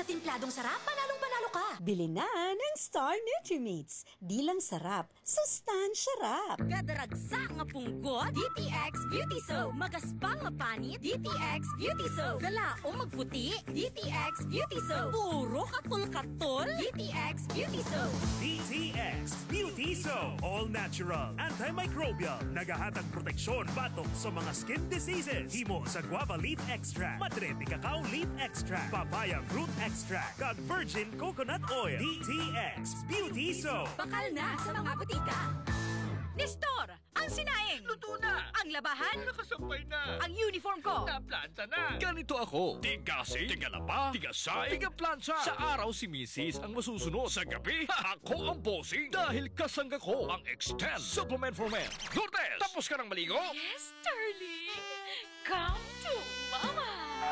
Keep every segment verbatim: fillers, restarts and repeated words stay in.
sa timpladong sarap, panalong-panalo ka. Bili na ng Star Nutrimates. Di lang sarap, sustansya rap. Kadaragsa nga punggot, D T X Beauty Soap. Magaspang mapanit, D T X Beauty Soap. Galaong magputi, D T X Beauty Soap. Puro katol-katol, D T X Beauty Soap. D T X Beauty Soap. All natural, antimicrobial, nagahatag proteksyon batok sa mga skin diseases. Himo sa guava leaf extract, madre de cacao leaf extract, papaya fruit extract, kag virgin coconut oil. D T X Beauty Soap. Bakal na sa mga butika. Nestor, ang sinaing. Luto na. Ang labahan. Nakasampay na. Ang uniform ko. Naplanta na. Ganito ako. Tigasing, tigalaba, tigasay, tigaplantsa. Sa araw si Missus ang masusunod. Sa gabi, ako ang bossing. Dahil kasangga ko ang Extend Supplement for Men. Lourdes, tapos ka ng maligo? Yes, darling. Come to mama.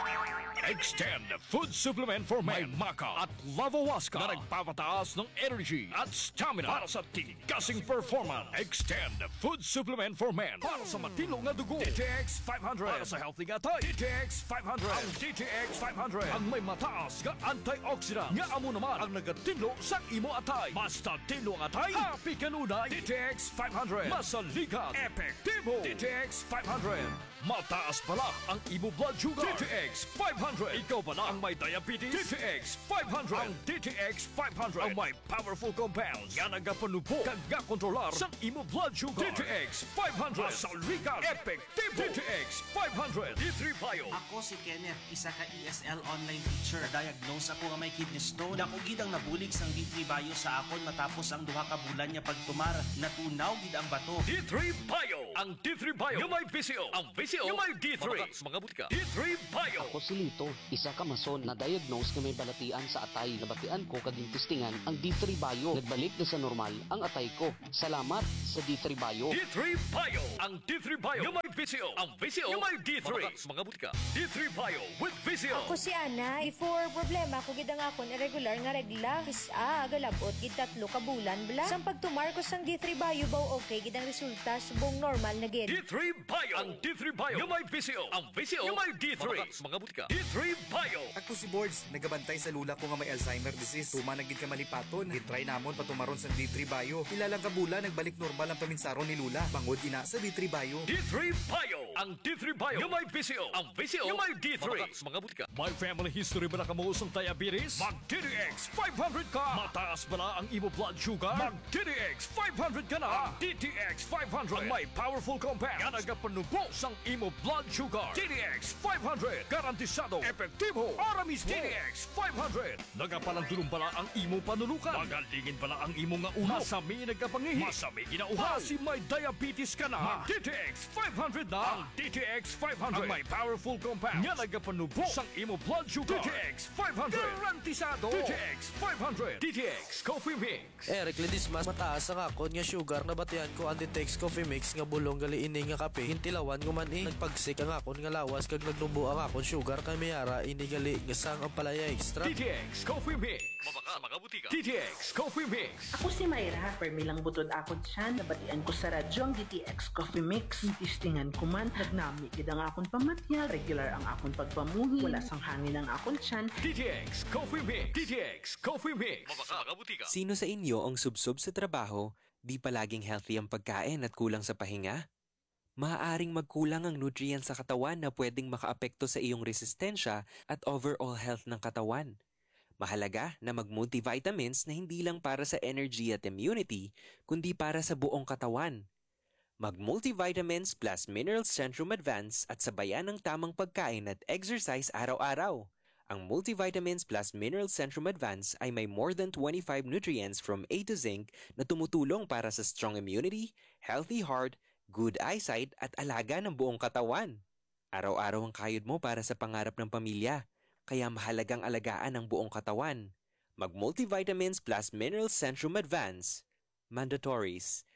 Extend Food Supplement for Men. May Maca at Lavawaska na nagpapataas ng energy at stamina para sa tigasing performance. Extend Food Supplement for Men para sa matino nga dugo. D T X five hundred para sa healthy nga tayo. D T X five hundred. Ang D T X five hundred ang may mataas nga antioxidant nga amo naman ang nagatino sa imo atay. Basta tino nga atay, happy kanunay. D T X five hundred masaligan, epektibo. D T X five hundred mataas pala ang imo blood sugar. D T X five hundred. Ikaw ba na ang may diabetes? D T X five hundred. Ang D T X five hundred ang may powerful compounds nga nagapanupo kag kontrolar sa imo blood sugar. D T X five hundred. Masaligan, epektibo. D T X five hundred. D three Bio. Ako si Kenneth, isa ka E S L online teacher. Diagnose ako nga may kidney stone. Dako gid ang nabulig sang D three Bio sa akon matapos ang duha ka bulan niya pagtumar. Natunaw gid ang bato. D three Bio. Ang D three Bio yung may V C O. Ang V C O yung may D three. Mga butika. D three Bio. Ako si Lito, isa ka mason na diagnose na may balatian sa atay. Nabatian ko kaging testingan ang D three Bio. Nagbalik na sa normal ang atay ko. Salamat sa D three Bio. D three Bio. Ang D three Bio yung may V C O. Ang V C O yung may D three. Mga butika. D three Bio with V C O. Ako si Ana. Before problema ko gid ang akon irregular nga regla. Kisa galabot gid tatlo ka bulan bla. Sang pagtumar ko sang D three Bio baw okay gid ang resulta subong normal na gid. D three Bio. Ang D three Bio yung may V C O. Ang V C O yung may D three. Mga butika. D three Bio. Ako si Boards, nagabantay sa lula ko nga may Alzheimer disease. Tuma na gid ka malipaton. Gitry namon patumaron sa D three Bio. Ilalang kabula nagbalik normal ang paminsaron ni Lula. Bangod ina sa D three Bio. D three Bio. Ang D three Bio yung may V C O. Ang V C O yung may D three. Mga butika. May family history ba na kamuos ng diabetes? Mag D T X five hundred ka. Mataas ba na ang imo blood sugar? Mag D T X five hundred ka na. Ang D T X five hundred ang may powerful compound nga nagapanubo sang imo blood sugar. D T X five hundred garantisado, epektibo, para mismo. D T X five hundred nagapalandulong pala ang imo panulukan. Magalingin pala ang imo nga ulo. Masami nagkapangihi. Masami ginauhaw. Kasi may diabetes ka na. Mag D T X five hundred na. Ang D T X five hundred ang may powerful compound nga nagapanubo sang imo blood sugar. D T X five hundred garantisado. D T X five hundred. D T X Coffee Mix. Eric Ledismas, mataas ang akon nga sugar na batian ko ang D T X Coffee Mix nga bulong gali ini nga kape. Hintilawan ko man eh. Nagpagsik ang akon nga lawas kag nagnubo ang akon sugar kay mayara ini gali nga sang ang palaya extra. D T X Coffee Mix. Mabaka mga butika. D T X Coffee Mix. Ako si Mayra, permilang butod ako dyan. Nabatian ko sa radyo ang D T X Coffee Mix. Tistingan ko man, nagnami gid ang akon pamatya. Regular ang akon pagpamuhi. Wala sang hangin ang akon tiyan. D T X Coffee Mix. D T X Coffee Mix. Mabaka mga butika. Sino sa inyo ang subsob sa trabaho, di palaging healthy ang pagkain at kulang sa pahinga? Maaaring magkulang ang nutrients sa katawan na pwedeng makaapekto sa iyong resistensya at overall health ng katawan. Mahalaga na mag-multivitamins na hindi lang para sa energy at immunity, kundi para sa buong katawan. Mag-multivitamins plus Mineral Centrum Advance at sabayan ng tamang pagkain at exercise araw-araw. Ang Multivitamins plus Mineral Centrum Advance ay may more than twenty-five nutrients from A to zinc na tumutulong para sa strong immunity, healthy heart, good eyesight at alaga ng buong katawan. Araw-araw ang kayod mo para sa pangarap ng pamilya, kaya mahalagang alagaan ang buong katawan. Mag-Multivitamins plus Mineral Centrum Advance. Mandatories.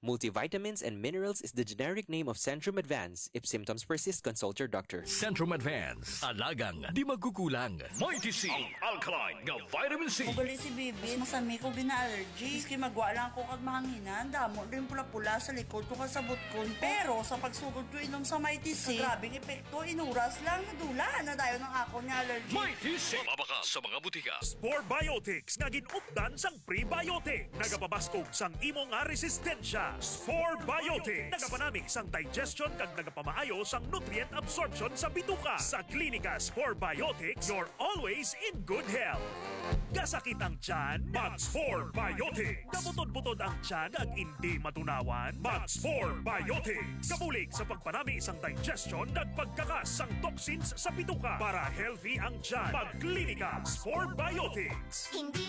Multivitamins and minerals is the generic name of Centrum Advance. If symptoms persist, consult your doctor. Centrum Advance. Alagang di magkukulang. Mighty C. Ang alkaline nga vitamin C. Mugali si Bibi, masami ko gina-allergy. Iski magwa lang ko kag mahanginan. Damo rin pula-pula sa likod ko kasabot ko. Pero sa pagsugod ko inom sa Mighty C, grabing epekto, inuras lang, nadula na dayo ng ako ni allergy. Mighty C. Mabakas sa mga butika. Spore Biotics nga ginupdan sang prebiotic. Nagapabaskog sang imo nga resistensya. Spore Biotics. Nagapanami sang digestion kag nagapamaayo sang nutrient absorption sa bituka. Sa klinika Spore Biotics, you're always in good health. Gasakit ang tiyan, mag-Spore Biotics. Kabutod-butod ang tiyan ag hindi matunawan, mag-Spore Biotics. Kabulig sa pagpanami sang digestion at pagkakas sang toxins sa bituka. Para healthy ang tiyan, mag-klinika Spore Biotics. Hindi